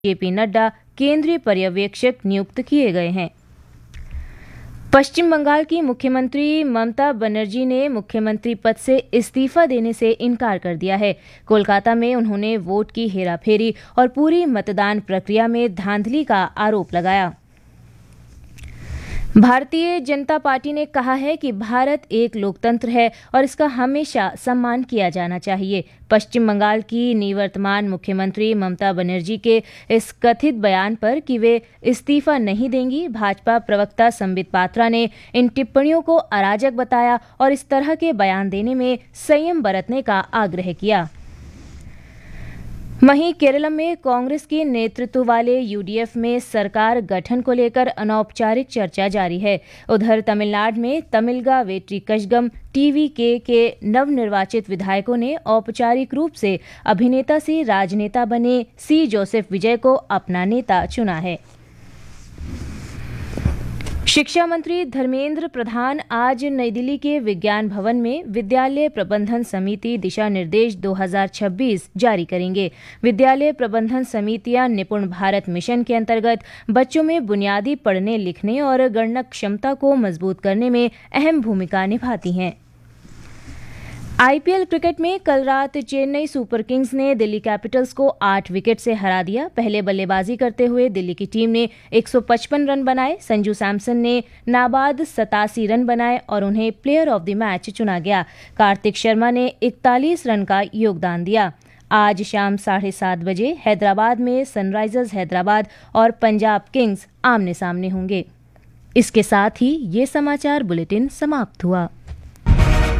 JP Nadda केंद्रीय पर्यवेक्षक नियुक्त किए गए हैं। पश्चिम बंगाल की मुख्यमंत्री ममता बनर्जी ने मुख्यमंत्री पद से इस्तीफा देने से इनकार कर दिया है। कोलकाता में उन्होंने वोट की हेराफेरी और पूरी मतदान प्रक्रिया में धांधली का आरोप लगाया। भारतीय जनता पार्टी ने कहा है कि भारत एक लोकतंत्र है और इसका हमेशा सम्मान किया जाना चाहिए। पश्चिम बंगाल की निवर्तमान मुख्यमंत्री ममता बनर्जी के इस कथित बयान पर कि वे इस्तीफा नहीं देंगी, भाजपा प्रवक्ता संबित पात्रा ने इन टिप्पणियों को अराजक बताया और इस तरह के बयान देने में संयम बरतने का आग्रह किया। वहीं केरलम में कांग्रेस के नेतृत्व वाले यूडीएफ में सरकार गठन को लेकर अनौपचारिक चर्चा जारी है। उधर तमिलनाडु में तमिलगा वेट्री कषगम टीवीके के नवनिर्वाचित विधायकों ने औपचारिक रूप से अभिनेता से राजनेता बने सी जोसेफ विजय को अपना नेता चुना है। शिक्षा मंत्री धर्मेंद्र प्रधान आज नई दिल्ली के विज्ञान भवन में विद्यालय प्रबंधन समिति दिशा निर्देश 2026 जारी करेंगे। विद्यालय प्रबंधन समितियां निपुण भारत मिशन के अंतर्गत बच्चों में बुनियादी पढ़ने लिखने और गणना क्षमता को मजबूत करने में अहम भूमिका निभाती हैं। आईपीएल क्रिकेट में कल रात चेन्नई सुपर किंग्स ने दिल्ली कैपिटल्स को 8 विकेट से हरा दिया। पहले बल्लेबाजी करते हुए दिल्ली की टीम ने 155 रन बनाए। संजू सैमसन ने नाबाद 87 रन बनाए और उन्हें प्लेयर ऑफ द मैच चुना गया। कार्तिक शर्मा ने 41 रन का योगदान दिया। आज शाम 7:30 बजे हैदराबाद में सनराइजर्स हैदराबाद और पंजाब किंग्स आमने सामने होंगे। इसके साथ ही ये समाचार बुलेटिन समाप्त हुआ।